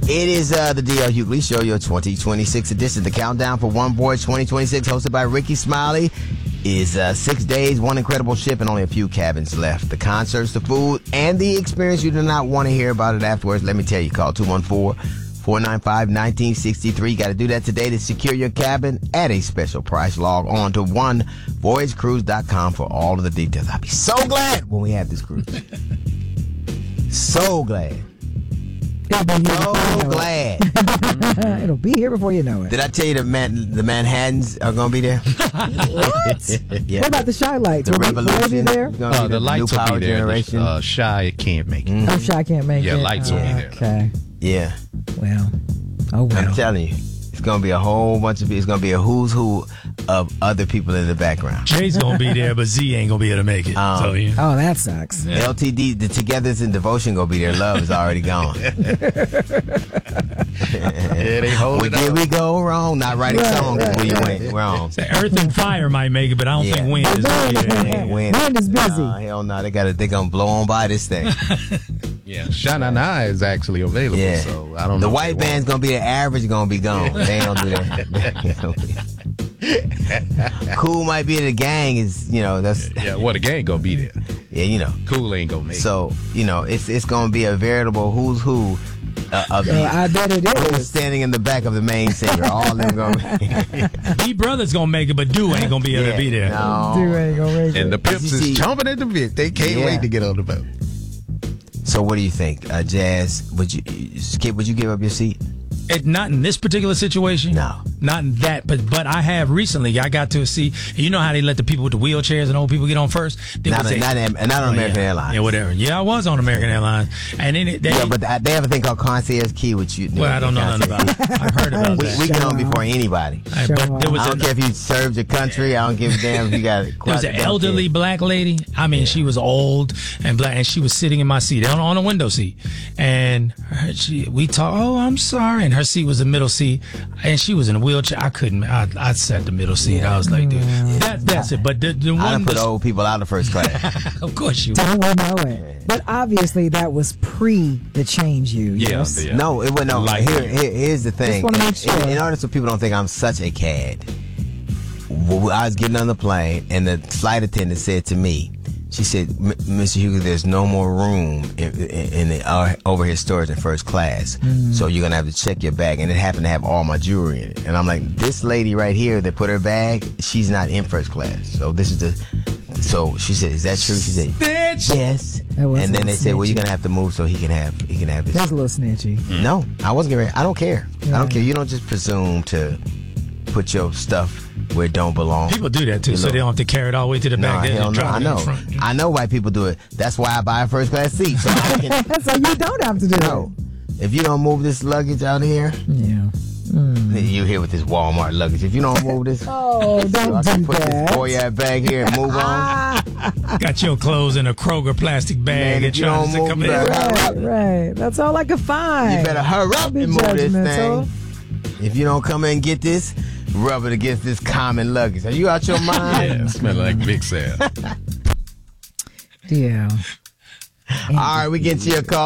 It is the D.L. Hughley Show, your 2026 edition. The countdown for One Voyage 2026, hosted by Ricky Smiley, is 6 days, one incredible ship, and only a few cabins left. The concerts, the food, and the experience. You do not want to hear about it afterwards. Let me tell you, call 214-495-1963. You got to do that today to secure your cabin at a special price. Log on to onevoyagecruise.com for all of the details. I'll be so glad when we have this cruise. So glad. So glad. It'll be here before you know it. Did I tell you the Manhattans are going to be there? What? Yeah. What about the Shy Lights? The Will Revolution. they be there? The lights new will power be there. generation. Shy can't make it. Oh, Shy can't make it. Yeah, lights will be there. Okay. Yeah. Well. Oh, well. I'm telling you. It's going to be a whole bunch of people. It's going to be a who's who of other people in the background. Jay's going to be there, but Z ain't going to be able to make it. So, yeah. Oh, that sucks. Yeah. LTD, the Togetherness and Devotion going to be there. Love is already gone. They hold Where it did up. we go wrong? Not writing songs where you went wrong. Say Earth and Fire might make it, but I don't think Wind is going to be there. Wind is busy. Hell no, they're going to blow on by this thing. Yeah, Sha-Na-Na is actually available, Yeah. so I don't know. The if white they band's going to be there. Average going to be gone. They ain't going to do that. Cool might be the gang is, that's, want. Yeah, well, the gang gonna be there. yeah, Cool ain't gonna make it. So, it's going to be a veritable who's who of I bet it who's is. standing in the back of the main singer. All of them going to B Brothers going to make it, but Do ain't going to be able to be there. No. Dude ain't gonna make And it. the Pips You see- is chomping at the bit. They can't Yeah. wait to get on the boat. So what do you think, Jazz? Would you give up your seat? Not in this particular situation. No. Not in that, but I have recently. I got to see. You know how they let the people with the wheelchairs and old people get on first? Not on American Airlines. Yeah, whatever. Yeah, I was on American Airlines, and then But they have a thing called concierge key, which you. well, I don't know nothing about it. I've heard about that. We get on before anybody. But there was I don't care if you served your country. I don't give a damn if you got. There was an elderly black lady. I mean, she was old and black, and she was sitting in my seat on a window seat. And we talked. Oh, I'm sorry. And her seat was the middle seat, and she was in a wheelchair. I couldn't. I sat the middle seat. I was like, dude, that's it. But the I one, done put old people out of first class. of course you. Don't know it. But obviously that was pre the change you. Yes. Yeah. No, it was no. Like- Here's the thing. Just wanna make sure. In order so people don't think I'm such a cad, I was getting on the plane, and the flight attendant said to me, she said, "Mr. Hughley, there's no more room in the overhead storage in first class, so you're gonna have to check your bag." And it happened to have all my jewelry in it. And I'm like, this lady right here that put her bag, she's not in first class. So this is the. So she said, "Is that true?" She said, "Yes." That was And then a they said, "Well, you're snitchy. gonna have to move so he can have his." That's a little snitchy. No, I wasn't getting ready. I don't care. I Right. don't care. You don't just presume to put your stuff where it don't belong. People do that too, so they don't have to carry it all the way to the No, back. They hell just no. drop I it in know. front. I know why people do it. That's why I buy a first class seat. So I can, So you don't have to do no. If you don't move this luggage out here, it. Yeah. you here with this Walmart luggage. If you don't move this, Oh, so I don't can do put this that. 4-yard bag here and move on. Got your clothes in a Kroger plastic bag Man, and if you trying don't to move, come you in. better- Right. That's all I could find. You better hurry Don't up be and move this judgmental. thing. If you don't come in and get this, rub it against this common luggage. Are you out your mind? Yeah, smell like Big Sam. Yeah. All right, we get to your call.